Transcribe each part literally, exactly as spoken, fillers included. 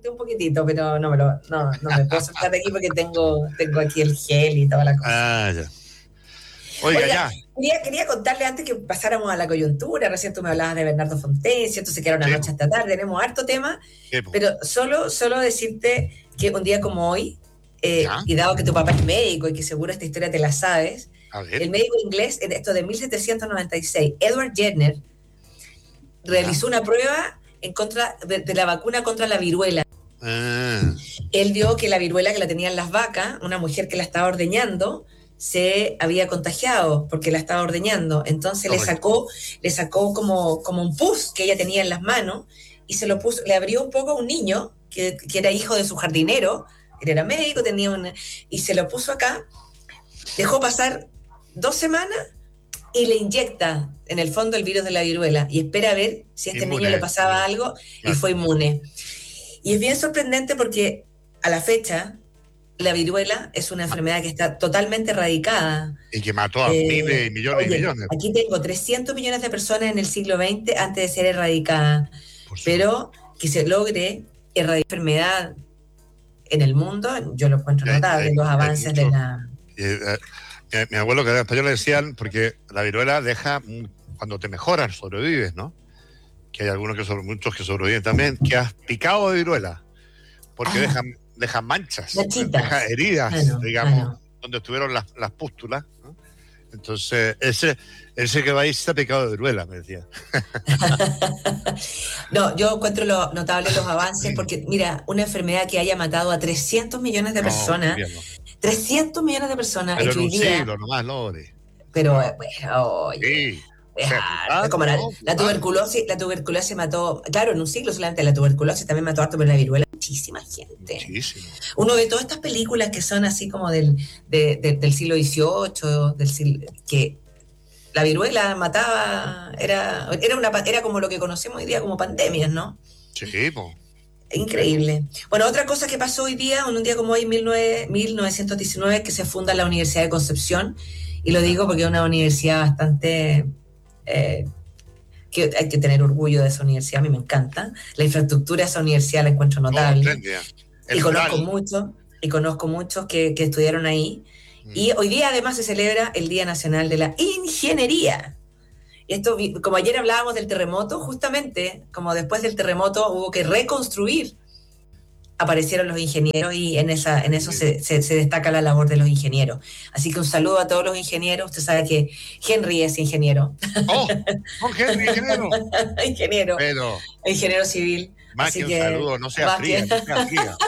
solté un poquitito, pero no me lo, no, no me puedo soltar de aquí porque tengo, tengo aquí el gel y toda la cosa. Ah, ya. Oiga, Oiga, ya. quería, quería contarle antes que pasáramos a la coyuntura, recién tú me hablabas de Bernardo Fontaine, ¿cierto? Se queda una Sí, noche hasta tarde, tenemos harto tema, sí, po. pero solo, solo decirte que un día como hoy, eh, Ya. y dado que tu papá es médico y que seguro esta historia te la sabes, A ver. el médico inglés, en esto de mil setecientos noventa y seis, Edward Jenner, realizó una prueba en contra de, de la vacuna contra la viruela. Ah, Él vio que la viruela que la tenían las vacas, una mujer que la estaba ordeñando, se había contagiado porque la estaba ordeñando. Entonces le correcto. sacó, le sacó como, como un pus que ella tenía en las manos y se lo puso, le abrió un poco a un niño que, que era hijo de su jardinero, él era médico, tenía una, y se lo puso acá, dejó pasar dos semanas y le inyecta en el fondo el virus de la viruela y espera a ver si a este Inmune, niño le pasaba inmune. algo y Claro. fue inmune. Y es bien sorprendente porque a la fecha la viruela es una enfermedad que está totalmente erradicada. Y que mató a Eh, miles y millones oye, y millones. aquí tengo trescientos millones de personas en el siglo veinte antes de ser erradicada, Por supuesto. pero que se logre erradicar la enfermedad en el mundo, yo lo encuentro Hay- notable, hay- los hay avances mucho- de la... Eh, eh, mi, mi abuelo que era español le decían, porque la viruela deja, mm, cuando te mejoras, sobrevives, ¿no? Que hay algunos que sobre, muchos que sobreviven también, que has picado de viruela, porque Ah. dejan, dejan manchas, Manchitas. deja heridas, Claro, digamos, claro. donde estuvieron las, las pústulas, ¿no? Entonces, ese, ese que va ahí está picado de viruela, me decía. No, yo encuentro lo notable los avances porque, mira, una enfermedad que haya matado a trescientos millones de No, personas, bien, no. trescientos millones de personas, Pero y en que hoy un día, siglo nomás, Lore. pero eh, bueno, oye, Sí. O es sea, harto. brutal, Es como la, ¿no? la Brutal. tuberculosis, la tuberculosis mató, claro, en un siglo solamente la tuberculosis también mató harto, pero la viruela muchísima gente. Muchísimo. Uno ve todas estas películas que son así como del, de- de- del siglo dieciocho, del siglo, que la viruela mataba, era, era, una, pa- era como lo que conocemos hoy día como pandemias, ¿no? Sí, po. Increíble. Bueno, otra cosa que pasó hoy día, en un día como hoy, mil novecientos diecinueve, que se funda la Universidad de Concepción, y lo digo porque es una universidad bastante... eh, que hay que tener orgullo de esa universidad, a mí me encanta. La infraestructura de esa universidad la encuentro No, notable. espléndida. El Y conozco mural. muchos, y conozco muchos que, que estudiaron ahí. Y hoy día además se celebra el Día Nacional de la Ingeniería. Y esto, vi- como ayer hablábamos del terremoto, justamente, como después del terremoto hubo que reconstruir, aparecieron los ingenieros y en, esa, en eso se, se, se destaca la labor de los ingenieros. Así que un saludo a todos los ingenieros. Usted sabe que Henry es ingeniero. ¡Oh! ¡Oh, Henry, ingeniero! ingeniero, Pero, ingeniero civil. más Así que un que, saludo, no sea más fría, que- no sea fría.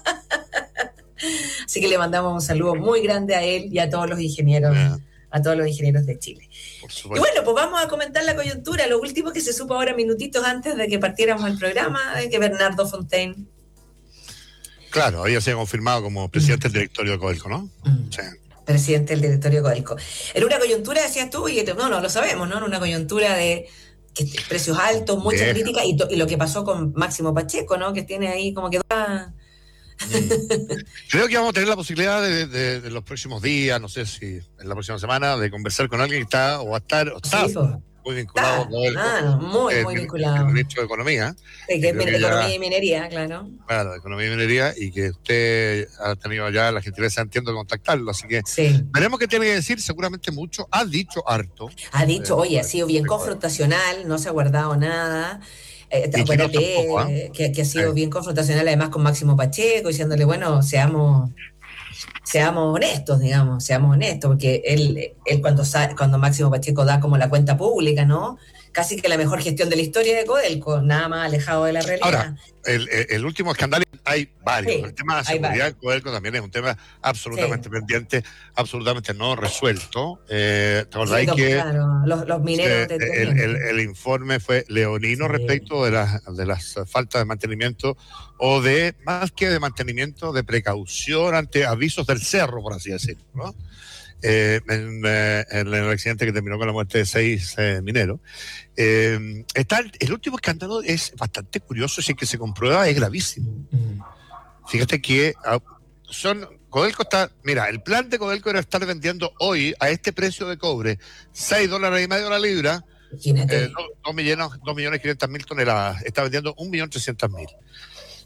Así que le mandamos un saludo muy grande a él y a todos los ingenieros, Ya, a todos los ingenieros de Chile. por Y supuesto. bueno, pues vamos a comentar la coyuntura. Lo último que se supo ahora, minutitos antes de que partiéramos el programa, es que Bernardo Fontaine, Claro, había sido confirmado como presidente del directorio de Codelco, ¿no? mm, Sí. presidente del directorio Codelco, era una coyuntura, decías tú, y no, no lo sabemos, ¿no? Era una coyuntura de que precios altos, mucha Vieja. crítica, y, to- y lo que pasó con Máximo Pacheco, ¿no? Que tiene ahí como que... ah, Creo que vamos a tener la posibilidad de, de, de los próximos días, no sé si en la próxima semana, de conversar con alguien que está o va a estar o está sí, pues, muy vinculado está, a Codelco, ah, muy, el, muy min- vinculado. el ministro de Economía, Sí, que que es creo min- que ya- economía y minería, claro. claro, de Economía y Minería, y que usted ha tenido ya la gentileza, entiendo, de contactarlo, así que Sí. veremos qué tiene que decir, seguramente mucho, ha dicho harto. Ha dicho, Eh, oye, ha sido bien de Codelco. confrontacional, no se ha guardado nada. Eh, Y Quiroz acuérdate tampoco, ¿ah? eh, que, que ha sido Sí. bien confrontacional además con Máximo Pacheco, diciéndole, bueno, seamos, seamos honestos, digamos, seamos honestos, porque él, él cuando, sa- cuando Máximo Pacheco da como la cuenta pública, ¿no? Casi que la mejor gestión de la historia de Codelco, nada más alejado de la realidad. Ahora, el, el- el último escándalo, hay varios. Sí, el tema de la hay seguridad varios. en Codelco también es un tema absolutamente Sí. pendiente, absolutamente no resuelto. Eh, ¿Te Sí, acordáis no, que claro, los, los mineros eh, te, te el, el- mienten. el informe fue leonino Sí. respecto de las, de las faltas de mantenimiento o de, más que de mantenimiento, de precaución ante avisos del cerro, por así decirlo, ¿no? Eh, en, eh, en el accidente que terminó con la muerte de seis eh, mineros. Eh, está el, el último escándalo es bastante curioso, si es que se comprueba, es gravísimo. Mm. Fíjate que ah, son Codelco está, mira, el plan de Codelco era estar vendiendo hoy a este precio de cobre seis dólares y medio la libra, Imagínate. eh, dos millones, dos millones quinientas mil toneladas, está vendiendo un millón trescientas mil.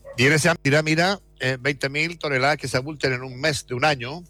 Y en ese mira, mira, eh, veinte mil toneladas que se abulten en un mes de un año,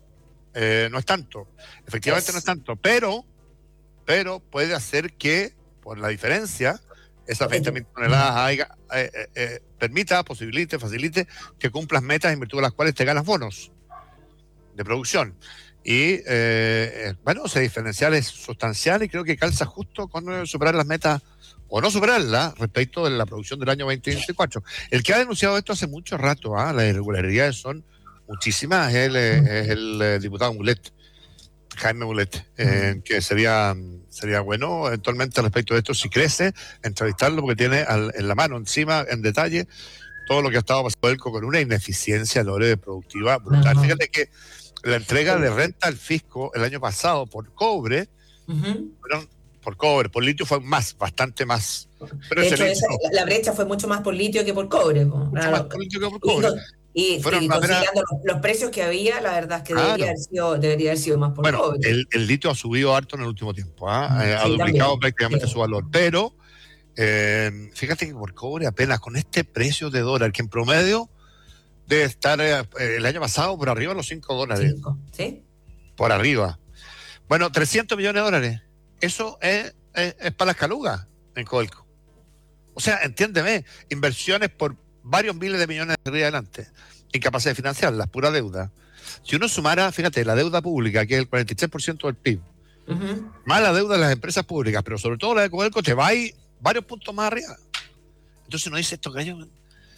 eh, no es tanto. Efectivamente es. no es tanto, pero, pero puede hacer que, por la diferencia, esas veinte mil toneladas haya, eh, eh, eh, permita, posibilite, facilite que cumplas metas en virtud de las cuales te ganas bonos de producción. Y, eh, bueno, ese diferencial es sustancial y creo que calza justo con eh, superar las metas o no superarlas respecto de la producción del año veinte veinticuatro. El que ha denunciado esto hace mucho rato, ¿eh? Las irregularidades son muchísimas, es el, es el eh, diputado Mulet, Jaime Mulet, eh, que sería, sería bueno eventualmente respecto de esto, si crece, entrevistarlo porque tiene al, en la mano, encima, en detalle, todo lo que ha estado pasando con una ineficiencia lore productiva brutal. Uh-huh. Fíjate que la entrega de renta al fisco el año pasado por cobre, uh-huh. fueron por cobre, por litio fue más, bastante más. Pero de hecho, esa, la brecha fue mucho más por litio que por cobre. Mucho claro. más por litio que por cobre. Y, y, y considerando manera... los, los precios que había, la verdad es que claro. debería, haber sido, debería haber sido más por bueno, cobre. El, el litio ha subido harto en el último tiempo, ¿eh? Sí, ha duplicado también. prácticamente sí. su valor, pero eh, fíjate que por cobre apenas con este precio de dólar, que en promedio debe estar eh, el año pasado por arriba de los cinco dólares. cinco, ¿sí? Por arriba. Bueno, trescientos millones de dólares. Eso es, es, es para las calugas en Codelco. O sea, entiéndeme, inversiones por varios miles de millones de arriba adelante, incapacidad de financiar, las pura deuda. Si uno sumara, fíjate, la deuda pública, que es el cuarenta y tres por ciento del P I B, uh-huh. más la deuda de las empresas públicas, pero sobre todo la de Codelco, te va a ir varios puntos más arriba. Entonces uno dice, esto gallo,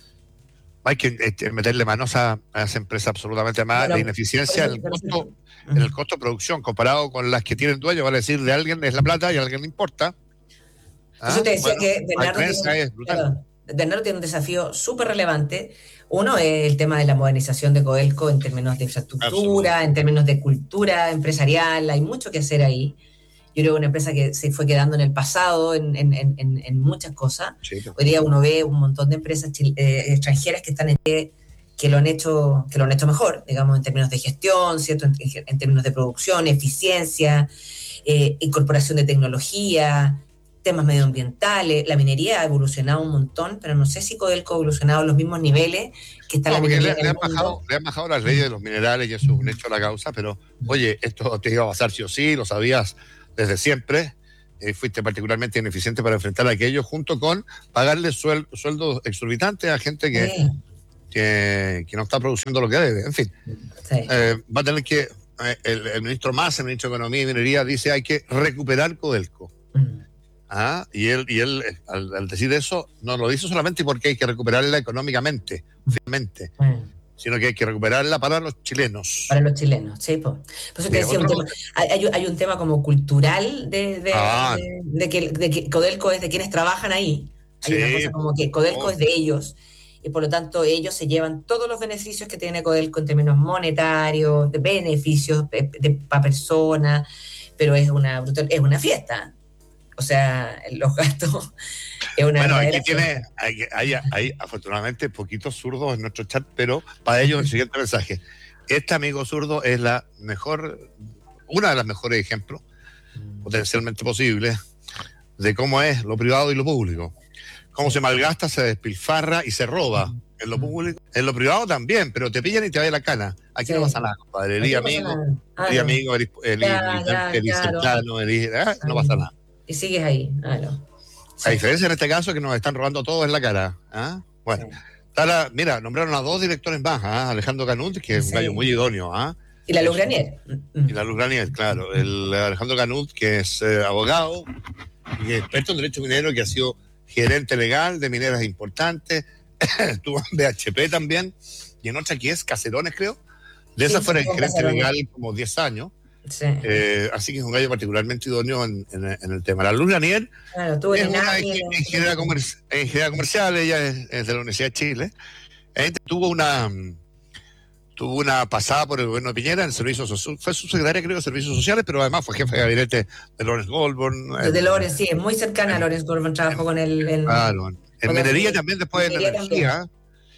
hay que este, meterle manos a, a esa empresa absolutamente más bueno, de ineficiencia en el costo, uh-huh. en el costo de producción, comparado con las que tienen dueño, vale decir, de alguien es la plata y a alguien le importa. ¿Ah? Eso te decía bueno, que Bernardo tiene, es brutal. Bernardo tiene un desafío súper relevante. Uno es el tema de la modernización de Codelco en términos de infraestructura, en términos de cultura empresarial. Hay mucho que hacer ahí. Yo creo que una empresa que se fue quedando en el pasado en, en, en, en muchas cosas. Sí, Hoy día uno ve un montón de empresas chile, eh, extranjeras que están en, que lo han hecho que lo han hecho mejor, digamos, en términos de gestión, ¿cierto? En, en términos de producción, eficiencia, eh, incorporación de tecnología, temas medioambientales. La minería ha evolucionado un montón, pero no sé si Codelco ha evolucionado a los mismos niveles que está no, la minería. Le, le, han bajado, le han bajado las leyes de los minerales y eso es un hecho a la causa, pero oye, esto te iba a pasar sí o sí, lo sabías desde siempre. Eh, fuiste particularmente ineficiente para enfrentar aquello, junto con pagarle suel, sueldos exorbitantes a gente que, sí. que, que no está produciendo lo que debe. En fin, sí. eh, va a tener que, eh, el, el ministro Massa, el ministro de Economía y Minería, dice hay que recuperar Codelco. Mm. Ah, y él, y él al, al decir eso, no lo dice solamente porque hay que recuperarla económicamente, finalmente, mm. sino que hay que recuperarla para los chilenos. Para los chilenos, sí. Por eso te decía, un tema, hay, hay un tema como cultural de, de, ah. de, de, que, de que Codelco es de quienes trabajan ahí. Hay sí. una cosa como que Codelco oh. es de ellos, y por lo tanto ellos se llevan todos los beneficios que tiene Codelco en términos monetarios, de beneficios de, de, para personas, pero es una, es una fiesta. O sea, los gastos es una... Bueno, aquí tiene, hay, hay, hay afortunadamente poquitos zurdos en nuestro chat, pero para ellos el siguiente mensaje. Este amigo zurdo es la mejor, una de las mejores ejemplos, potencialmente posibles, de cómo es lo privado y lo público. Cómo se malgasta, se despilfarra y se roba. En lo público, en lo privado también, pero te pillan y te va la cana. Aquí sí. no pasa nada, compadre. El amigo, ah, el no. amigo, el, el, ya, ya, el, claro. el, el, ah, no pasa nada. Y sigues ahí, claro. Sí. A diferencia en este caso que nos están robando todo en la cara. ¿Ah? Bueno, sí. está la, mira, nombraron a dos directores más, ¿ah? Alejandro Canut, que es sí. un gallo muy idóneo. ¿Ah? Y la Luz Granier. Y la Luz Granier, claro. El Alejandro Canut, que es eh, abogado y experto en derecho minero, que ha sido gerente legal de mineras importantes, estuvo en B H P también, y en otra que es Caserones, creo. De esa sí, fuera el gerente Caserones. legal como diez años. Sí. Eh, así que es un gallo particularmente idóneo en, en, en el tema. La Luz Granier claro, es una ingeniera comer, comercial, ella es, es de la Universidad de Chile. Ella tuvo una tuvo una pasada por el gobierno de Piñera en servicios sociales, fue subsecretaria creo de servicios sociales, pero además fue jefe de gabinete de Lawrence Goldborn. De Lawrence, sí, es muy cercana a Lawrence Goldborn, trabajó con él en, claro, en, en minería también, después de la energía.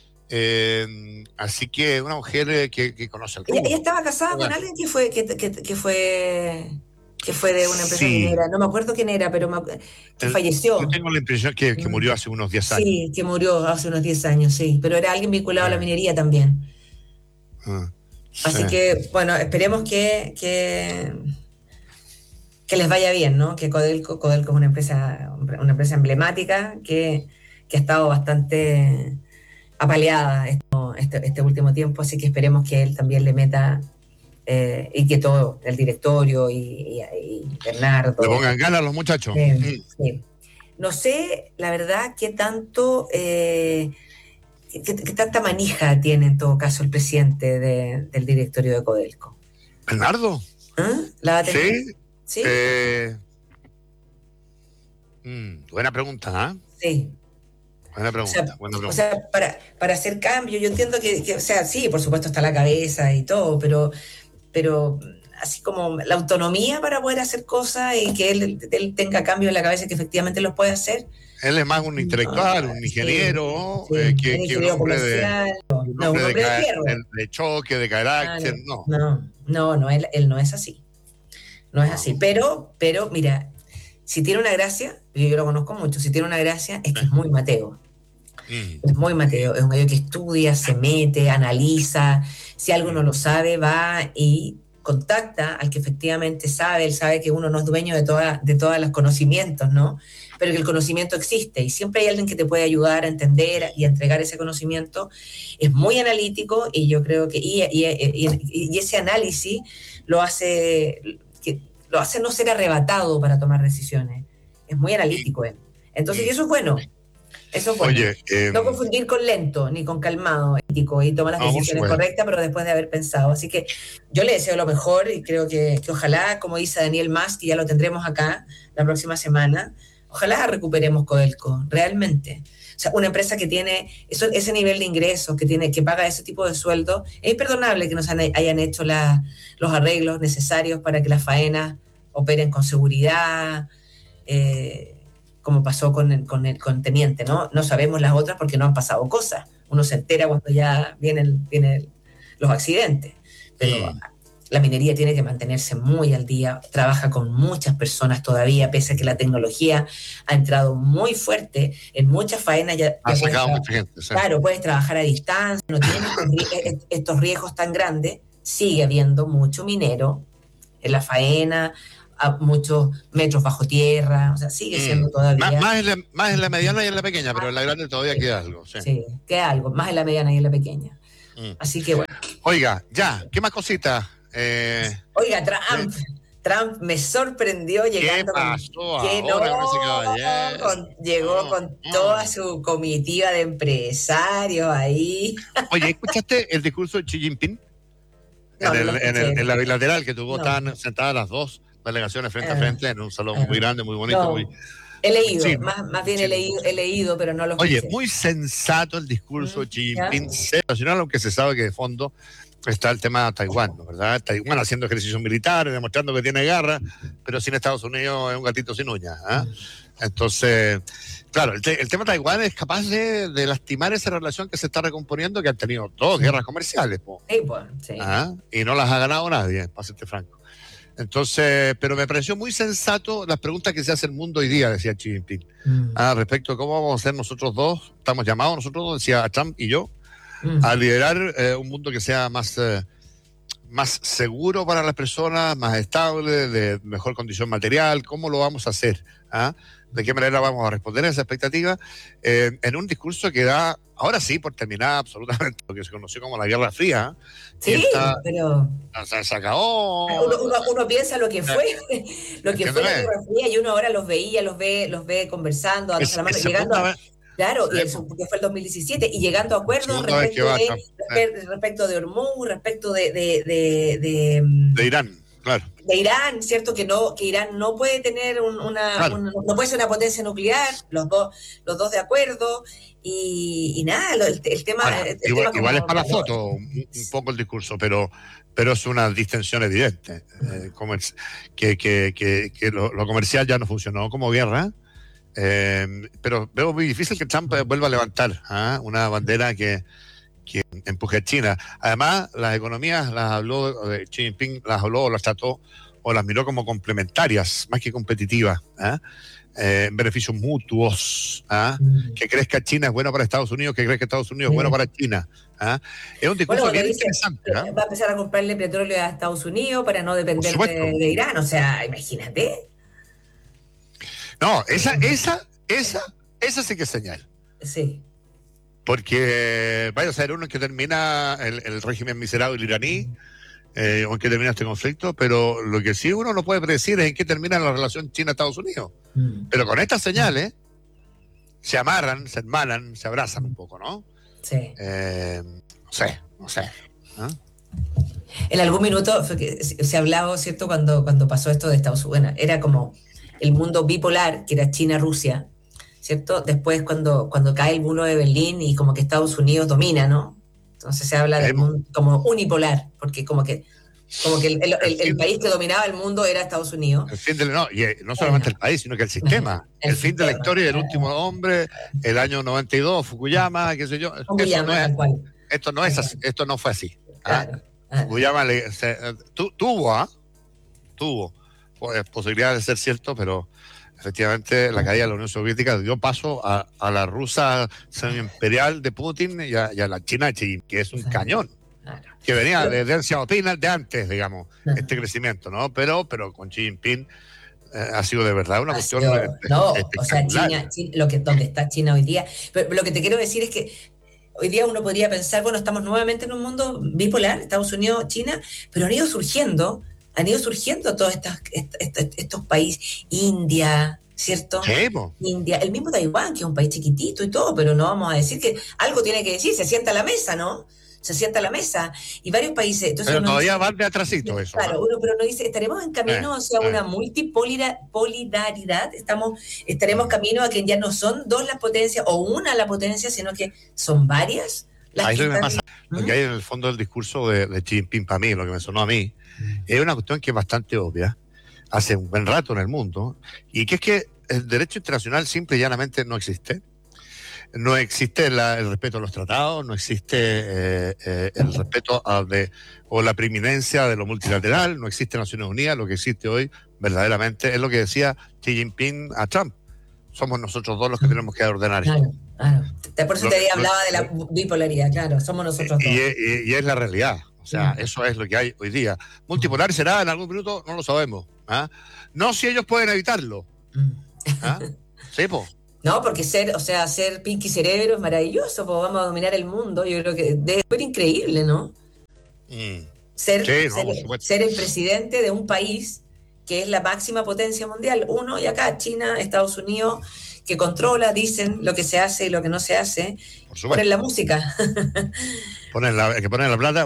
Eh, así que una mujer que, que conoce el ella, ella estaba casada bueno. con alguien que fue que, que, que fue que fue de una empresa Sí. minera, no me acuerdo quién era, pero me, que El, falleció. yo tengo la impresión que, que murió hace unos diez años. Sí, que murió hace unos diez años, sí, pero era alguien vinculado a la Eh, minería también. ah, sí. Así que, bueno, esperemos que, que, que les vaya bien, ¿no? Que Codelco, Codelco es una empresa, una empresa emblemática que, que ha estado bastante apaleada esto, este, este último tiempo, así que esperemos que él también le meta eh, y que todo, el directorio y, y, y Bernardo. Le pongan ganas a los muchachos. Eh, Mm. sí. No sé, la verdad, qué tanto, eh, qué, qué tanta manija tiene en todo caso el presidente de, del directorio de Codelco. ¿Bernardo? ¿Ah? ¿La va a tener? Sí. ¿Sí? Eh, mm, buena pregunta, ¿eh? Sí. Buena pregunta, O sea, buena o pregunta. sea para, para hacer cambio, yo entiendo que, que, o sea, sí, por supuesto está la cabeza y todo, pero, pero así como la autonomía para poder hacer cosas y que él, él tenga cambios en la cabeza que efectivamente los puede hacer. Él es más un intelectual, un ingeniero, sí, sí, eh, que, un que un ingeniero hombre de, comercial, un no, hombre un de, hombre de ca- fierro. de, de choque, de Ah, carácter, no. no, no, no, él, él no es así. No es No. así. Pero, pero, mira, si tiene una gracia, yo, yo lo conozco mucho, si tiene una gracia es que es muy Mateo. Mm. Es muy Mateo, es un gallo que estudia, se mete, analiza, si algo no lo sabe, va y contacta al que efectivamente sabe, él sabe que uno no es dueño de, toda, de todos los conocimientos, ¿no? Pero que el conocimiento existe y siempre hay alguien que te puede ayudar a entender y a entregar ese conocimiento. Es muy analítico y yo creo que, y, y, y, y ese análisis lo hace, que, lo hace no ser arrebatado para tomar decisiones. Es muy analítico él. Entonces, y eso es bueno. Eso es bueno. Oye, eh, no confundir con lento ni con calmado ético y tomar las no, por decisiones supuesto. correctas, pero después de haber pensado. Así que yo le deseo lo mejor y creo que, que ojalá, como dice Daniel Mas, que ya lo tendremos acá la próxima semana, ojalá recuperemos Codelco, realmente. O sea, una empresa que tiene eso, ese nivel de ingresos, que tiene, que paga ese tipo de sueldo, es imperdonable que nos han, hayan hecho la, los arreglos necesarios para que las faenas operen con seguridad, eh, como pasó con el, con el con Teniente, ¿no? No sabemos las otras porque no han pasado cosas. Uno se entera cuando ya vienen, vienen los accidentes. Pero mm. la minería tiene que mantenerse muy al día, trabaja con muchas personas todavía, pese a que la tecnología ha entrado muy fuerte en muchas faenas. Ya, ha ya sacado puedes, mucha gente. Sí. Claro, puedes trabajar a distancia, no tienes estos riesgos tan grandes. Sigue habiendo mucho minero en la faena, a muchos metros bajo tierra, o sea, sigue siendo mm. todavía... Más, más, en la, más en la mediana y en la pequeña, pero en la grande todavía sí. queda algo. Sí. sí, queda algo, más en la mediana y en la pequeña. Mm. Así que bueno. Oiga, ya, ¿qué más cositas? Eh, Oiga, Trump, eh, Trump me sorprendió llegando... ¿Qué pasó con, que ahora no, con ese con, llegó no, con no. toda su comitiva de empresarios ahí. Oye, ¿escuchaste el discurso de Xi Jinping? No, en, el, no en, el, en la bilateral que tuvo no. tan sentadas las dos delegaciones frente uh, a frente en un salón uh, muy grande, muy bonito. No. Muy, he leído, sí, más, más bien sí. he, leído, he leído, pero no lo escuché. Oye, muy sensato el discurso de mm, Xi Jinping, nacional, aunque se sabe que de fondo está el tema de Taiwán, ¿no? ¿Verdad? Taiwán haciendo ejercicios militares, demostrando que tiene garra, pero sin Estados Unidos es un gatito sin uñas. ¿eh? Entonces, claro, el, te, el tema de Taiwán es capaz de, de lastimar esa relación que se está recomponiendo, que han tenido dos sí. guerras comerciales. Po. Sí, pues, sí. ¿Ah? Y no las ha ganado nadie, para serte franco. Entonces, pero me pareció muy sensato las preguntas que se hace el mundo hoy día, decía Xi Jinping, mm. ah, respecto a cómo vamos a ser nosotros dos, estamos llamados nosotros dos, decía Trump y yo, mm. a liderar eh, un mundo que sea más, eh, más seguro para las personas, más estable, de mejor condición material, ¿cómo lo vamos a hacer? ¿Ah? ¿De qué manera vamos a responder a esa expectativa? Eh, en un discurso que da, ahora sí, por terminar absolutamente lo que se conoció como la Guerra Fría. Sí, está, pero... O sea, se acabó. Uno, uno, uno piensa lo que fue, lo que fue la Guerra Fría y uno ahora los veía, los ve, los ve conversando, es, la mano, llegando a, claro, sí, y el, porque fue el dos mil diecisiete, y llegando a acuerdos respecto de, respecto, respecto de Hormuz, respecto de... De, de, de, de Irán. Claro. De Irán, cierto que no, que Irán no puede tener un, una, claro. un, no puede ser una potencia nuclear, los dos, los dos de acuerdo, y, y nada, el, el tema, bueno, el igual, tema igual es para la foto un, un poco el discurso, pero pero es una distensión evidente, eh, como es, que, que, que, que lo, lo comercial ya no funcionó como guerra, eh, pero veo muy difícil que Trump vuelva a levantar ¿eh? una bandera que que empuje a China. Además, las economías las habló, Xi Jinping las habló, las trató o las miró como complementarias, más que competitivas, ¿eh? Eh, beneficios mutuos, ¿eh? Mm. Que crezca China es bueno para Estados Unidos, que crezca Estados Unidos es sí. bueno para China. ¿eh? Es un discurso bueno, bien dice, interesante. ¿eh? Va a empezar a comprarle petróleo a Estados Unidos para no depender de, de Irán, o sea, imagínate. No, esa, esa, esa, esa sí que es señal. Sí. Porque vaya a ser uno que termina el, el régimen miserable iraní, eh, o en que termina este conflicto, pero lo que sí uno no puede predecir es en qué termina la relación China-Estados Unidos. Mm. Pero con estas señales se amarran, se hermanan, se abrazan un poco, ¿no? Sí. Eh, no sé, no sé. ¿eh? En algún minuto se hablaba, ¿cierto? Cuando, cuando pasó esto de Estados Unidos, bueno, era como el mundo bipolar, que era China-Rusia, ¿cierto? Después cuando, cuando cae el muro de Berlín y como que Estados Unidos domina, ¿no? Entonces se habla del mundo como unipolar, porque como que, como que el, el, el, el país que dominaba el mundo era Estados Unidos. El fin de, no, y no solamente el país, sino que el sistema. El, el fin sistema, de la historia del último hombre, el año noventa y dos, Fukuyama, qué sé yo. Fukuyama, esto, no es, cual. esto no es así, esto no fue así. Claro, ¿ah? Claro. Fukuyama le, se, tu, tuvo, ¿ah? Tuvo pues, posibilidad de ser cierto, pero efectivamente la caída de la Unión Soviética dio paso a, a la rusa semi-imperial de Putin y a, y a la China de Xi Jinping, que es un cañón, que venía de Deng Xiaoping de antes, digamos, este crecimiento, ¿no? Pero, pero con Xi Jinping eh, ha sido de verdad una cuestión sido, eh, no, o sea, China, China, lo que, donde está China hoy día, pero lo que te quiero decir es que hoy día uno podría pensar, bueno, estamos nuevamente en un mundo bipolar, Estados Unidos, China, pero han ido surgiendo han ido surgiendo todos estos, estos, estos países, India, ¿cierto? Sí, India, el mismo Taiwán, que es un país chiquitito y todo, pero no vamos a decir que algo tiene que decir, se sienta a la mesa, ¿no? Se sienta a la mesa. Y varios países... Entonces pero todavía dice, van de atrasito eso. Claro, ¿no? Uno, pero uno dice, estaremos en camino eh, hacia eh. una multipolaridad, estamos, estaremos mm. camino a que ya no son dos las potencias o una la potencia, sino que son varias las Ahí que lo, están... pasa, ¿Mm? Lo que hay en el fondo del discurso de, de Xi Jinping para mí, lo que me sonó a mí, es una cuestión que es bastante obvia, hace un buen rato en el mundo, y que es que el derecho internacional simple y llanamente no existe. No existe la, el respeto a los tratados, no existe eh, eh, el respeto a de, o la preeminencia de lo multilateral, no existe Naciones Unidas, lo que existe hoy verdaderamente es lo que decía Xi Jinping a Trump. Somos nosotros dos los que tenemos que ordenar claro, esto. Claro. Por eso lo, te hablaba lo, de la bipolaridad, claro, somos nosotros y, dos. Y, y, y es la realidad. O sea, sí. Eso es lo que hay hoy día. ¿Multipolar será en algún minuto? No lo sabemos. ¿ah? No si ellos pueden evitarlo. ¿ah? Sí, pues. No, porque ser, o sea, ser Pinky Cerebro es maravilloso, pues vamos a dominar el mundo. Yo creo que debe ser increíble, ¿no? Mm. Ser, sí, ser, no, ser el presidente de un país que es la máxima potencia mundial. Uno, y acá China, Estados Unidos, que controla, dicen lo que se hace y lo que no se hace. Ponen la música. Ponen la, el que pone la plata.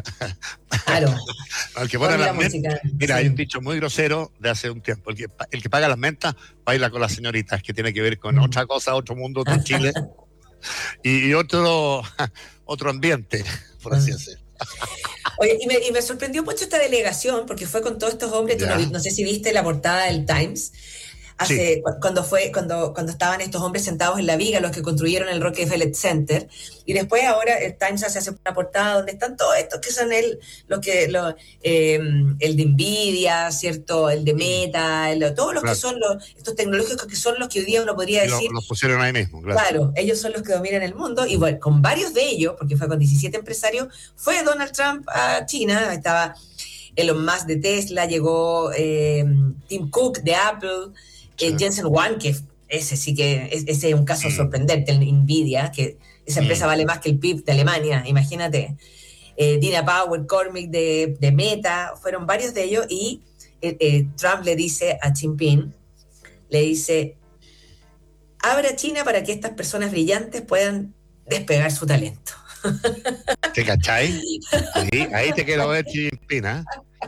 Claro. El que pone la, la música. Mira, sí. Hay un dicho muy grosero de hace un tiempo. El que, el que paga las mentas baila con las señoritas, que tiene que ver con mm. otra cosa, otro mundo, otro Chile. y, y otro, otro ambiente, por así decirlo. Oye, y me, y me sorprendió mucho esta delegación, porque fue con todos estos hombres, tú no, no sé si viste la portada del Times, hace, sí. cuando fue, cuando, cuando estaban estos hombres sentados en la viga, los que construyeron el Rockefeller Center, y después ahora el Times hace una portada donde están todos estos que son el, los que, los, eh, el de Nvidia, ¿cierto? El de Meta, el, todos los claro. que son los, estos tecnológicos que son los que hoy día uno podría decir. Los lo pusieron ahí mismo, claro. Claro, ellos son los que dominan el mundo, y bueno, con varios de ellos, porque fue con diecisiete empresarios, fue Donald Trump a China, estaba Elon Musk de Tesla, llegó eh, Tim Cook de Apple, sí. eh, Jensen Huang, que ese sí que, ese es un caso mm. sorprendente, el Nvidia, que esa empresa mm. vale más que el P I B de Alemania, imagínate. Eh, Dina Power, Cormick de, de Meta, fueron varios de ellos, y eh, eh, Trump le dice a Xi Jinping, le dice, abra China para que estas personas brillantes puedan despegar su talento. ¿Te cachai? Ahí, ahí te quiero ver, Xi Jinping, ¿eh?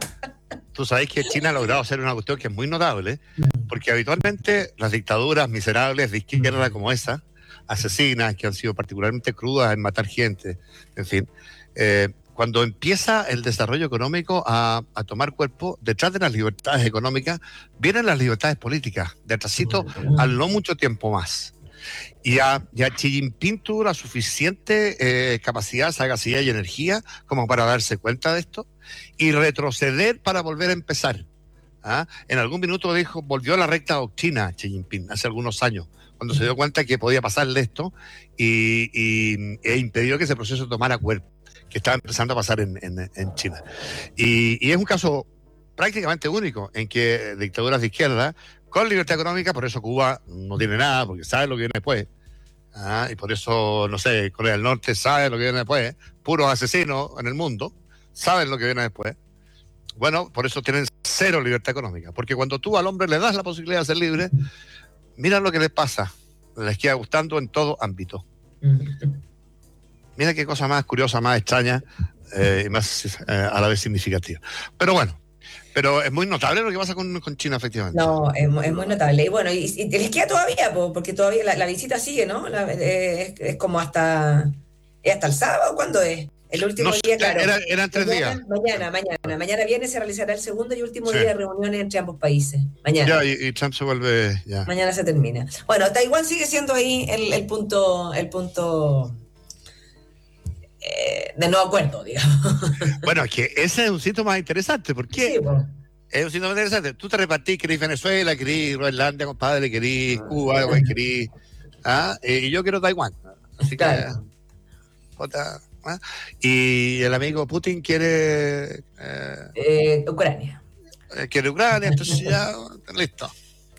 Tú sabes que China ha logrado hacer una cuestión que es muy notable, porque habitualmente las dictaduras miserables de izquierda como esa, asesinas, que han sido particularmente crudas en matar gente, en fin, eh, cuando empieza el desarrollo económico a, a tomar cuerpo, detrás de las libertades económicas vienen las libertades políticas, detrásito al no mucho tiempo más. Y a, y a Xi Jinping tuvo la suficiente eh, capacidad, sagacidad y energía como para darse cuenta de esto y retroceder para volver a empezar. ¿ah? En algún minuto dijo, volvió a la recta doctrina Xi Jinping hace algunos años, cuando se dio cuenta que podía pasarle esto y, y e impidió que ese proceso tomara cuerpo, que estaba empezando a pasar en, en, en China. Y, y es un caso prácticamente único en que dictaduras de izquierda, con libertad económica, por eso Cuba no tiene nada, porque sabe lo que viene después, ¿ah? Y por eso, no sé, Corea del Norte sabe lo que viene después, puros asesinos en el mundo, saben lo que viene después. Bueno, por eso tienen cero libertad económica, porque cuando tú al hombre le das la posibilidad de ser libre, mira lo que les pasa, les queda gustando en todo ámbito. Mira qué cosa más curiosa, más extraña eh, y más eh, a la vez significativa. Pero bueno, pero es muy notable lo que pasa con, con China, efectivamente. No, es, es muy notable. Y bueno, y, y les queda todavía, po, porque todavía la, la visita sigue, ¿no? La, eh, es, es como hasta, ¿es hasta el sábado? ¿Cuándo es? El último no, día, claro. Era, eran tres mañana, días. Mañana, mañana. Mañana viernes se realizará el segundo y último Sí. día de reuniones entre ambos países. Mañana. Ya, y, y Trump se vuelve. Ya. Mañana se termina. Bueno, Taiwán sigue siendo ahí el, el punto, el punto eh, de no acuerdo, digamos. Bueno, es que ese es un sitio más interesante. ¿Por qué? Sí, pues. Es un sitio más interesante. Tú te repartís, querís Venezuela, querís Groenlandia, compadre, querís Cuba, querís. ¿Ah? Y yo quiero Taiwán. Así Claro. que. Jota, ¿ah? Y el amigo Putin quiere. Eh, eh, Ucrania. quiere Ucrania, entonces ya. Listo.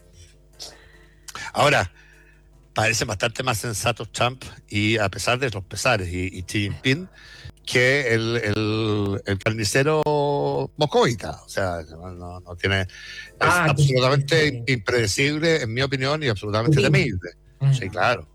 Ahora, parecen bastante más sensatos Trump, y a pesar de los pesares, y, y Xi Jinping, que el, el, el carnicero moscovita. O sea, no, no tiene. Es Ah, absolutamente sí, sí. impredecible, en mi opinión, y absolutamente Sí. temible. Ah. Sí, claro.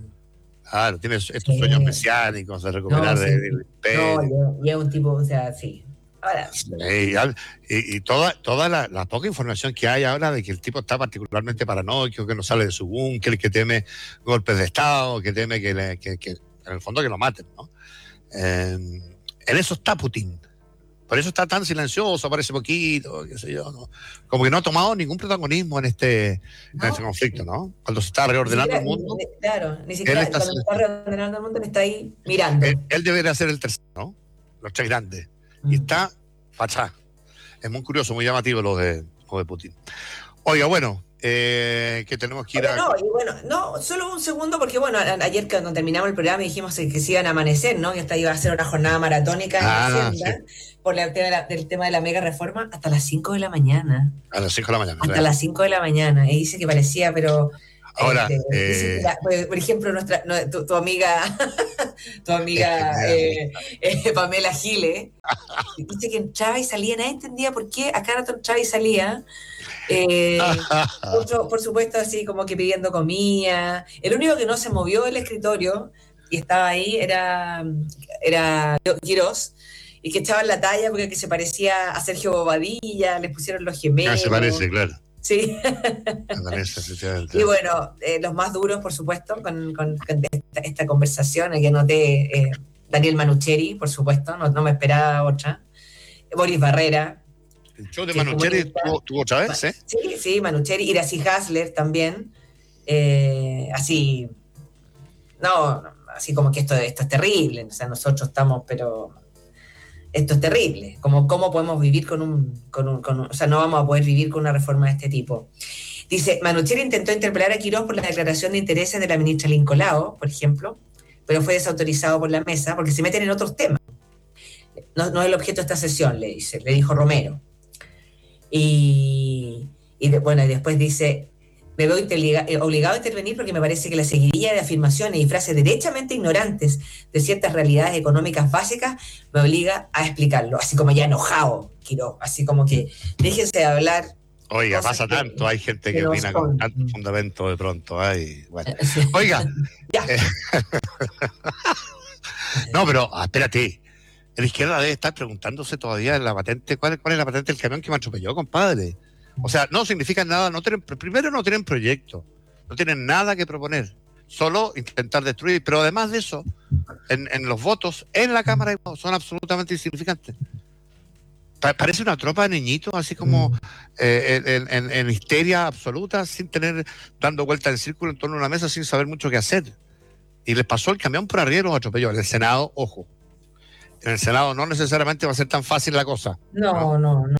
Claro, tiene estos Sí. sueños mesiánicos de recuperar No, sí. el, el imperio. No, y es un tipo, o sea, sí. Ahora, Y, y, y toda, toda la, la poca información que hay ahora de que el tipo está particularmente paranoico, que no sale de su búnker, que teme golpes de Estado, que teme que, le, que, que en el fondo que lo maten, ¿no? Eh, en eso está Putin. Por eso está tan silencioso, parece poquito, qué sé yo, ¿no? Como que no ha tomado ningún protagonismo en este, no, en este conflicto, ¿no? Cuando se está reordenando siquiera, el mundo, ni, claro, ni siquiera está cuando está reordenando el mundo él está ahí mirando. él, él debería ser el tercero, ¿no? Los tres grandes. Y está para atrás. Es muy curioso, muy llamativo lo de, lo de Putin. Oiga, bueno, eh, que tenemos que ir Oye, a... no, y bueno, no, solo un segundo, porque bueno, a, ayer cuando terminamos el programa dijimos que se iban a amanecer, ¿no? Que esta iba a ser una jornada maratónica Ah, en Hacienda, sí. por el tema, de la, del tema de la mega reforma, hasta las cinco de la mañana. A las cinco de la mañana. Hasta ¿verdad? las cinco de la mañana. Y dice que parecía, pero... Ahora, este, dice eh, que la- por, por ejemplo, nuestra, no, tu, tu amiga, tu amiga eh, eh, Pamela Giles, dice que entraba y salía, nadie entendía por qué a cada rato entraba y salía. Eh, otro, por supuesto, así como que pidiendo comida. El único que no se movió del escritorio y estaba ahí era, era Quirós, y que echaba la talla porque que se parecía a Sergio Bobadilla, les pusieron los gemelos. Ah, se parece, claro. Sí. Se parece, efectivamente. Y bueno, eh, los más duros, por supuesto, con, con, con esta, esta conversación, que noté eh, Daniel Manucheri, por supuesto, no, no me esperaba otra. Boris Barrera. El show de Manucheri tuvo, tuvo otra vez, ¿eh? Sí, sí, Manucheri. Iracy Hasler también. Eh, así, no, así como que esto, esto es terrible. O sea, nosotros estamos, pero esto es terrible. Como, ¿Cómo podemos vivir con un, con un, con un... O sea, no vamos a poder vivir con una reforma de este tipo. Dice, Manucheri intentó interpelar a Quirós por la declaración de intereses de la ministra Lincolao, por ejemplo, pero fue desautorizado por la mesa porque se meten en otros temas. No, no es el objeto de esta sesión, le dice, le dijo Romero. Y, y de, bueno, y después dice, me veo obligado a intervenir porque me parece que la seguidilla de afirmaciones y frases derechamente ignorantes de ciertas realidades económicas básicas me obliga a explicarlo, así como ya enojado, Quirós, así como que déjense de hablar. Oiga, pasa que, tanto, hay gente que, que opina con son. tanto fundamento de pronto. Ay, bueno. Oiga. Ya. Eh, no, pero ah, espérate. La izquierda debe estar preguntándose todavía en la patente, ¿cuál, cuál es la patente del camión que me atropelló, compadre? O sea, no significa nada, no tienen, primero no tienen proyecto, no tienen nada que proponer, solo intentar destruir, pero además de eso, en, en los votos, en la Cámara son absolutamente insignificantes. Parece una tropa de niñitos, así como eh, en, en, en histeria absoluta, sin tener, dando vueltas en círculo en torno a una mesa, sin saber mucho qué hacer. Y les pasó el camión por arriba y los atropelló. En el Senado, ojo, en el Senado no necesariamente va a ser tan fácil la cosa. No, no, no.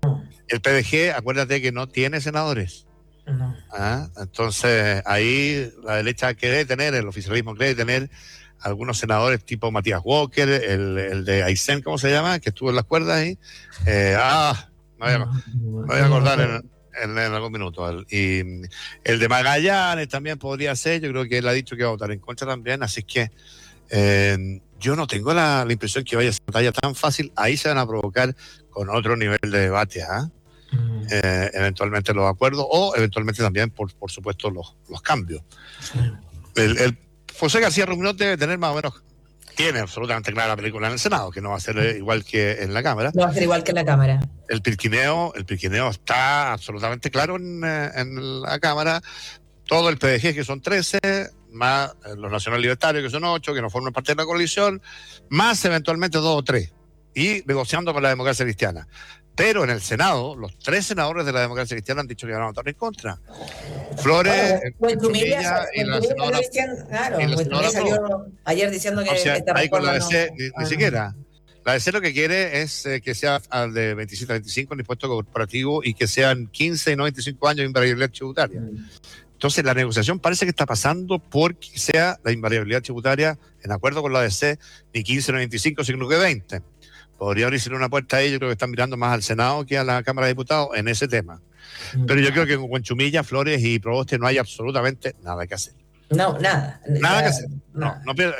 el P D G, acuérdate que no tiene senadores. No. ¿Ah? Entonces, ahí la derecha cree tener, el oficialismo cree tener algunos senadores tipo Matías Walker, el, el de Aysén, ¿cómo se llama? Que estuvo en las cuerdas ahí. Eh, ah, me voy a, me voy a acordar en, en, en algún minuto. El, y el de Magallanes también podría ser, yo creo que él ha dicho que va a votar en contra también, así que eh, yo no tengo la, la impresión que vaya a ser una batalla tan fácil. Ahí se van a provocar con otro nivel de debate, ¿ah? ¿eh? Eh, eventualmente los acuerdos o eventualmente también, por, por supuesto, los, los cambios. El, el José García Ruminot debe tener más o menos, tiene absolutamente clara la película en el Senado, que no va a ser igual que en la Cámara. No va a ser igual que en la Cámara. El pirquineo, el pirquineo está absolutamente claro en, en la Cámara. Todo el P D G, que son trece, más los nacional libertarios, que son ocho, que no forman parte de la coalición, más eventualmente dos o tres, y negociando con la democracia cristiana. Pero en el Senado, los tres senadores de la democracia cristiana han dicho que van a votar en contra. Flores, bueno, Chumilla y la senadora. Claro, Chumilla salió ayer diciendo que... O sea, ahí con la D C, no, ni, ah, ni siquiera. La D C lo que quiere es eh, que sea de veintisiete a veinticinco el impuesto corporativo y que sean quince y no veinticinco años de invariabilidad tributaria. Mm. Entonces la negociación parece que está pasando porque sea la invariabilidad tributaria en acuerdo con la D C, ni quince ni veinticinco, sino que veinte. Podría abrirse una puerta ahí, yo creo que están mirando más al Senado que a la Cámara de Diputados en ese tema. Pero yo creo que con Chumilla, Flores y Proboste no hay absolutamente nada que hacer. No, nada. Nada que hacer. No, no pierde.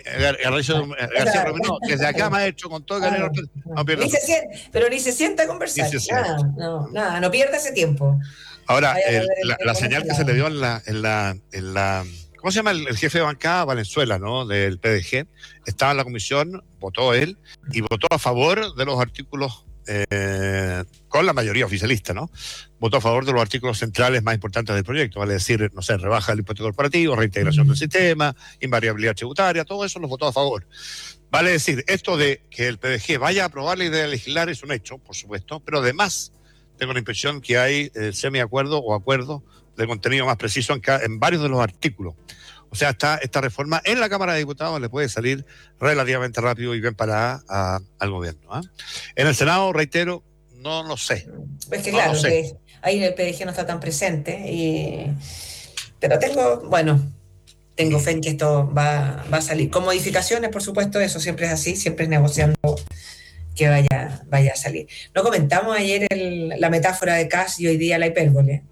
García Romero, desde acá, maestro, con todo el ganero, no pierde. Pero ni se sienta a conversar. Ni se sienta. Nada, no, nada, no pierde ese tiempo. Ahora, el, la, la señal que se le dio en la, en la, en la ¿cómo se llama el, el jefe de bancada? Valenzuela, ¿no? Del P D G. Estaba en la comisión, votó él y votó a favor de los artículos, eh, con la mayoría oficialista, ¿no? Votó a favor de los artículos centrales más importantes del proyecto, vale decir, no sé, rebaja del impuesto corporativo, reintegración del sistema, invariabilidad tributaria, todo eso los votó a favor. Vale decir, esto de que el P D G vaya a aprobar la idea de legislar es un hecho, por supuesto, pero además tengo la impresión que hay eh, semiacuerdo o acuerdo de contenido más preciso en, en varios de los artículos. O sea, esta, esta reforma en la Cámara de Diputados le puede salir relativamente rápido y bien parada a, al gobierno. ¿eh? En el Senado, reitero, no lo sé. Es que no claro, sé. que ahí el P D G no está tan presente, y... pero tengo, bueno, tengo fe en que esto va, va a salir. Con modificaciones, por supuesto, eso siempre es así, siempre es negociando que vaya, vaya a salir. No comentamos ayer el, la metáfora de Kass y hoy día la hipérbole.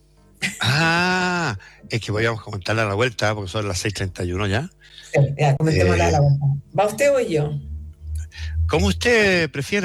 Ah, es que voy a comentarle a la vuelta, porque son las seis treinta y uno ya. Sí, ya, comentémosla eh, a la vuelta. ¿Va usted o yo? Como usted prefiera.